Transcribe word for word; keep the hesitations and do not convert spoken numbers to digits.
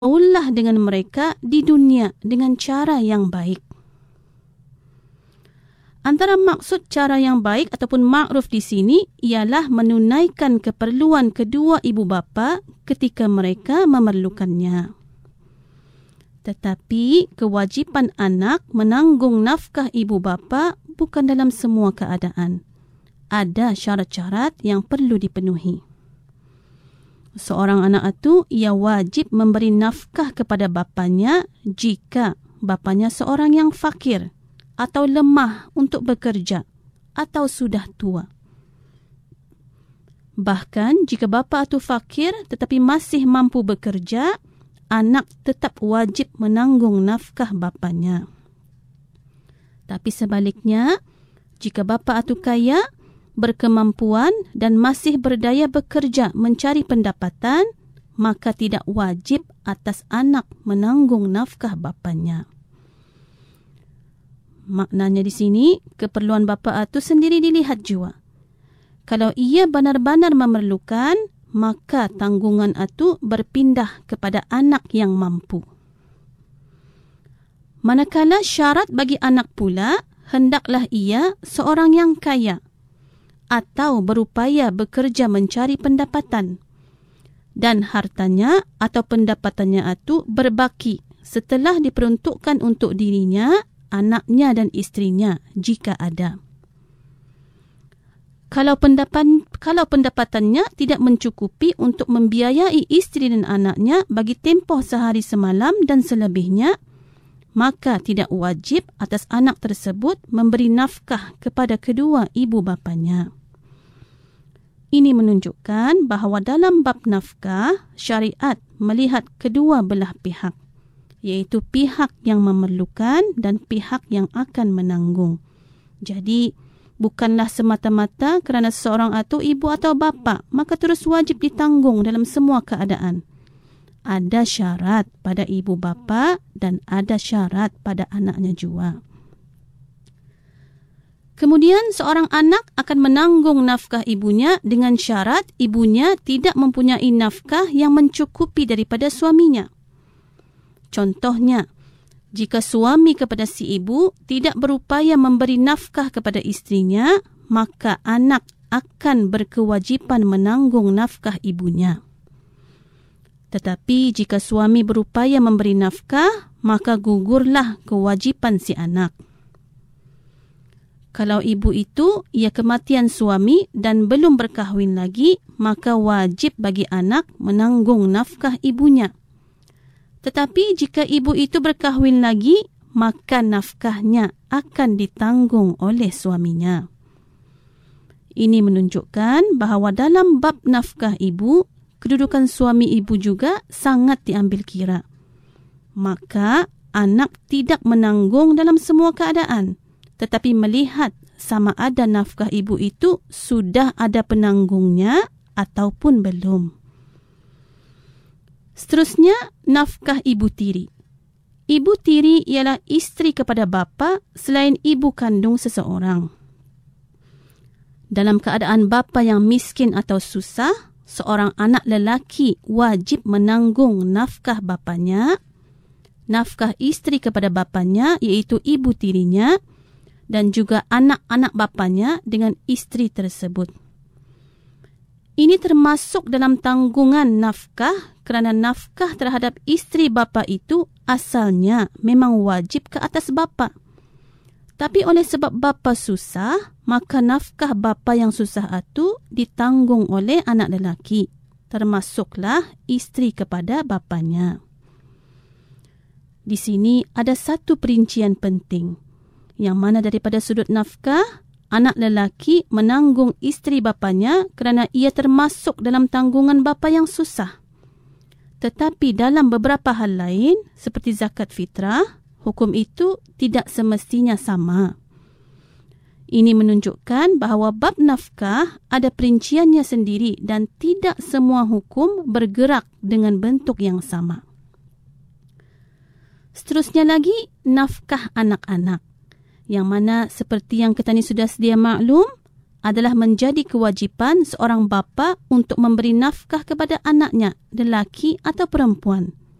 bergaullah dengan mereka di dunia dengan cara yang baik. Antara maksud cara yang baik ataupun ma'ruf di sini ialah menunaikan keperluan kedua ibu bapa ketika mereka memerlukannya. Tetapi kewajipan anak menanggung nafkah ibu bapa bukan dalam semua keadaan. Ada syarat-syarat yang perlu dipenuhi. Seorang anak itu ia wajib memberi nafkah kepada bapanya jika bapanya seorang yang fakir atau lemah untuk bekerja atau sudah tua. Bahkan jika bapa itu fakir tetapi masih mampu bekerja, anak tetap wajib menanggung nafkah bapanya. Tapi sebaliknya, jika bapa itu kaya, berkemampuan dan masih berdaya bekerja mencari pendapatan, maka tidak wajib atas anak menanggung nafkah bapanya. Maknanya di sini, keperluan bapa itu sendiri dilihat jua. Kalau ia benar-benar memerlukan, maka tanggungan itu berpindah kepada anak yang mampu. Manakala syarat bagi anak pula, hendaklah ia seorang yang kaya atau berupaya bekerja mencari pendapatan dan hartanya atau pendapatannya itu berbaki setelah diperuntukkan untuk dirinya, anaknya dan istrinya jika ada. Kalau pendapat, kalau pendapatannya tidak mencukupi untuk membiayai istri dan anaknya bagi tempoh sehari semalam dan selebihnya, maka tidak wajib atas anak tersebut memberi nafkah kepada kedua ibu bapanya. Ini menunjukkan bahawa dalam bab nafkah, syariat melihat kedua belah pihak, iaitu pihak yang memerlukan dan pihak yang akan menanggung. Jadi, bukanlah semata-mata kerana seorang atau ibu atau bapa, maka terus wajib ditanggung dalam semua keadaan. Ada syarat pada ibu bapa dan ada syarat pada anaknya jua. Kemudian seorang anak akan menanggung nafkah ibunya dengan syarat ibunya tidak mempunyai nafkah yang mencukupi daripada suaminya. Contohnya, jika suami kepada si ibu tidak berupaya memberi nafkah kepada istrinya, maka anak akan berkewajipan menanggung nafkah ibunya. Tetapi jika suami berupaya memberi nafkah, maka gugurlah kewajipan si anak. Kalau ibu itu ia kematian suami dan belum berkahwin lagi, maka wajib bagi anak menanggung nafkah ibunya. Tetapi jika ibu itu berkahwin lagi, maka nafkahnya akan ditanggung oleh suaminya. Ini menunjukkan bahawa dalam bab nafkah ibu, kedudukan suami ibu juga sangat diambil kira. Maka anak tidak menanggung dalam semua keadaan, tetapi melihat sama ada nafkah ibu itu sudah ada penanggungnya ataupun belum. Seterusnya, nafkah ibu tiri. Ibu tiri ialah isteri kepada bapa selain ibu kandung seseorang. Dalam keadaan bapa yang miskin atau susah, seorang anak lelaki wajib menanggung nafkah bapanya, nafkah isteri kepada bapanya iaitu ibu tirinya, dan juga anak-anak bapanya dengan isteri tersebut. Ini termasuk dalam tanggungan nafkah kerana nafkah terhadap isteri bapa itu asalnya memang wajib ke atas bapa. Tapi oleh sebab bapa susah, maka nafkah bapa yang susah itu ditanggung oleh anak lelaki, termasuklah isteri kepada bapanya. Di sini ada satu perincian penting, yang mana daripada sudut nafkah, anak lelaki menanggung isteri bapanya kerana ia termasuk dalam tanggungan bapa yang susah. Tetapi dalam beberapa hal lain, seperti zakat fitrah, hukum itu tidak semestinya sama. Ini menunjukkan bahawa bab nafkah ada perinciannya sendiri dan tidak semua hukum bergerak dengan bentuk yang sama. Seterusnya lagi, nafkah anak-anak, yang mana seperti yang kita ni sudah sedia maklum, adalah menjadi kewajipan seorang bapa untuk memberi nafkah kepada anaknya, lelaki atau perempuan.